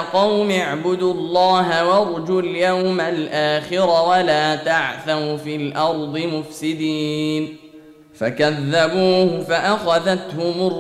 قوم اعبدوا الله وارجوا اليوم الآخر ولا تعثوا في الأرض مفسدين. فكذبوه فأخذتهم